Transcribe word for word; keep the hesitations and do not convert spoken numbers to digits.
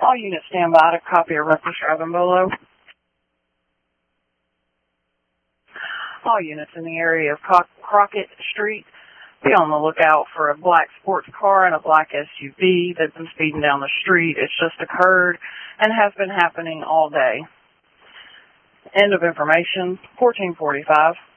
All units stand by to copy a reckless driving bolo. All units in the area of Crockett Street, be on the lookout for a black sports car and a black S U V that's been speeding down the street. It's just occurred and has been happening all day. End of information, fourteen forty-five.